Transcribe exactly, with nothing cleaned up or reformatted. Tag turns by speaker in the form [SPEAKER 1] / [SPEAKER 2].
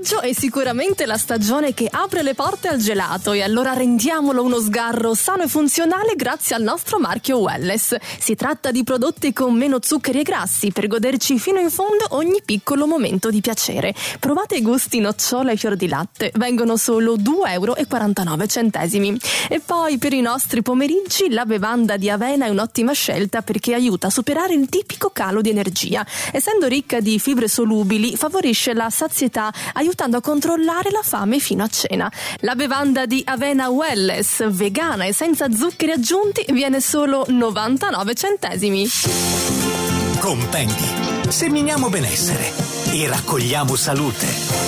[SPEAKER 1] Maggio è sicuramente la stagione che apre le porte al gelato e allora rendiamolo uno sgarro sano e funzionale grazie al nostro marchio Welless. Si tratta di prodotti con meno zuccheri e grassi per goderci fino in fondo ogni piccolo momento di piacere. Provate i gusti nocciola e fior di latte, vengono solo due euro e quarantanove centesimi. E poi per i nostri pomeriggi la bevanda di avena è un'ottima scelta perché aiuta a superare il tipico calo di energia. Essendo ricca di fibre solubili, favorisce la sazietà, aiutando a controllare la fame fino a cena. La bevanda di avena Welless, vegana e senza zuccheri aggiunti, viene solo novantanove centesimi.
[SPEAKER 2] Compendi. Seminiamo benessere e raccogliamo salute.